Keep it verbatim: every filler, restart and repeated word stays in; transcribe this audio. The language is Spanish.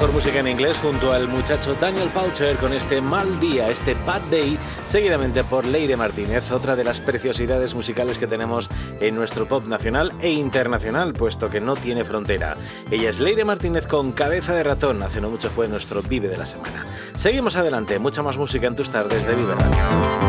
mejor música en inglés junto al muchacho Daniel Powter con este Mal Día, este Bad Day, seguidamente por Leire Martínez, otra de las preciosidades musicales que tenemos en nuestro pop nacional e internacional, puesto que no tiene frontera. Ella es Leire Martínez con Cabeza de Ratón, hace no mucho fue nuestro Vive de la Semana. Seguimos adelante, mucha más música en tus tardes de Vive Radio.